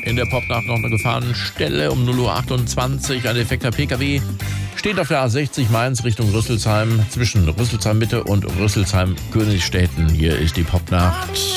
In der Popnacht noch eine Gefahrenstelle um 0:28 Uhr. Ein defekter PKW steht auf der A60 Mainz Richtung Rüsselsheim zwischen Rüsselsheim Mitte und Rüsselsheim Königstetten. Hier ist die Popnacht.